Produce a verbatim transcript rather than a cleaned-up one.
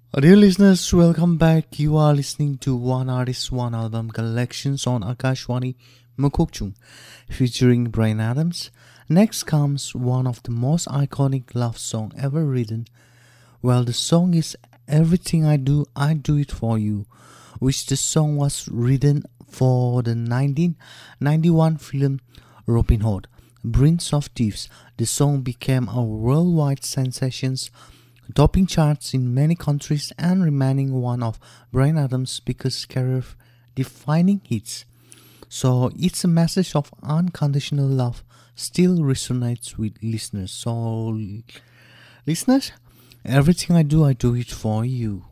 Dear listeners, welcome back. You are listening to One Artist, One Album collections on Akashwani Mukokchung, featuring Bryan Adams. Next comes one of the most iconic love song ever written. Well, the song is Everything I Do, I Do It For You, which the song was written for the nineteen ninety-one film Robin Hood, Prince of Thieves. The song became a worldwide sensation, topping charts in many countries and remaining one of Bryan Adams' biggest career-defining hits. So it's a message of unconditional love still resonates with listeners. So listeners, everything I do, I do it for you.